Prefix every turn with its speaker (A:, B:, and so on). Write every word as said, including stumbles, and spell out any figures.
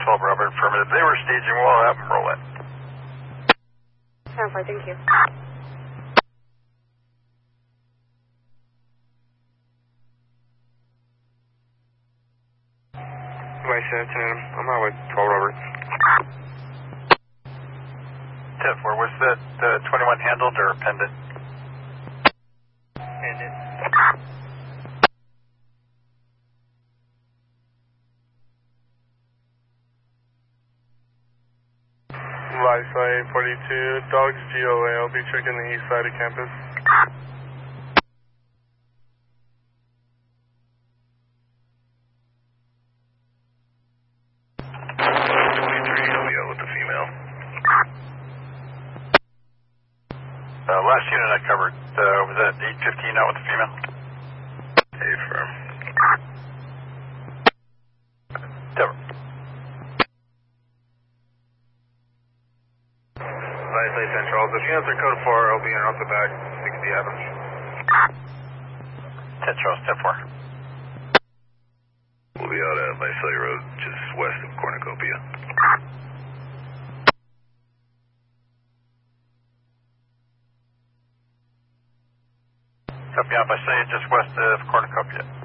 A: twelve Robert, affirmative. They were staging, we'll have them roll in.
B: ten four, thank you.
C: Vice Lieutenant, I'm out with twelve Robert.
A: ten four, was that uh, twenty-one handled or pendant?
C: Pendant. Vice eight forty-two, Dogs G O A, I'll be checking the east side of campus.
A: twenty-three, I'll be out with the female. Uh, last unit I covered, uh, was that eight fifteen out with the female? A firm. Deborah.
C: Vice eight Central, if units are code four, I'll be in off the back, sixty Adams.
A: ten Charles, ten four.
D: We'll be out at Visalia Road, just west of Cornucopia.
A: Copy out by saying just west of Cornucopia.